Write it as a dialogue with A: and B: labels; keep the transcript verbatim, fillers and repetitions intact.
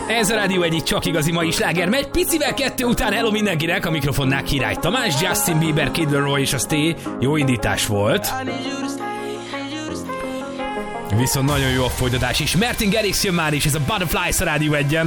A: Ez a Rádió egyik csak igazi mai sláger. Megy picivel kettő után, hello mindenkinek, a mikrofonnál Király Tamás, Justin Bieber, Kid Laroi és a Stay. Jó indítás volt. Viszont nagyon jó a folytatás is. Martin Garrix jön már is, ez a Butterflies a Rádió egyen.